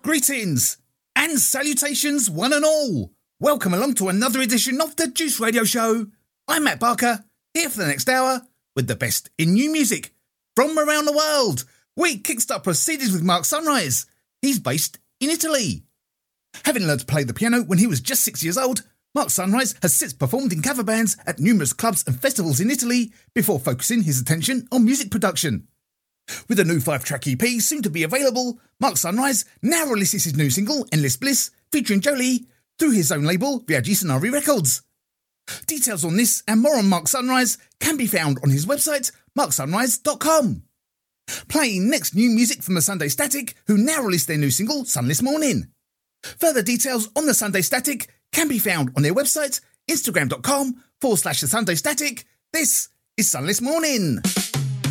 Greetings and salutations one and all. Welcome along to another edition of the Juice Radio Show. I'm Matt Barker, here for the next hour with the best in new music from around the world. We kickstart proceedings with Mark Sunrise. He's based in Italy. Having learned to play the piano when he was just 6 years old, Mark Sunrise has since performed in cover bands at numerous clubs and festivals in Italy before focusing his attention on music production. With a new 5-track EP soon to be available, Mark Sunrise now releases his new single, Endless Bliss, featuring Jolie, through his own label, Viaggi Sonori Records. Details on this and more on Mark Sunrise can be found on his website, marksunrise.com. Playing next new music from the Sunday Static, who now release their new single, Sunless Morning. Further details on the Sunday Static can be found on their website, instagram.com/the Sunday Static. This is Sunless Morning.